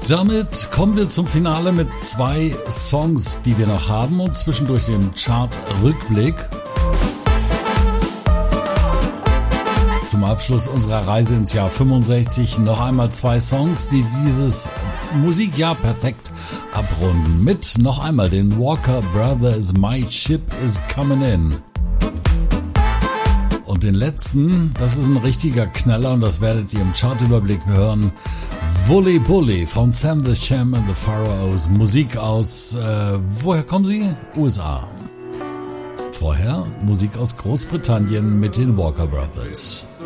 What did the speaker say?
Damit kommen wir zum Finale mit 2 Songs, die wir noch haben und zwischendurch den Chart-Rückblick. Zum Abschluss unserer Reise ins Jahr 65 noch einmal 2 Songs, die dieses Musikjahr perfekt abrunden. Mit noch einmal den Walker Brothers My Ship is Coming In. Und den letzten, das ist ein richtiger Knaller und das werdet ihr im Chartüberblick hören. Wooly Bully von Sam the Sham and the Pharaohs. Musik aus, woher kommen sie? USA. Vorher Musik aus Großbritannien mit den Walker Brothers.